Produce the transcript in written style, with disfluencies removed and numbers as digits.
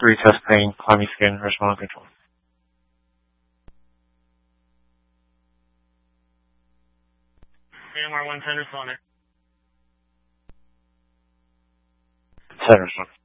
3 testing, climbing skin, respond control. AMR 110 responder. 10 respond.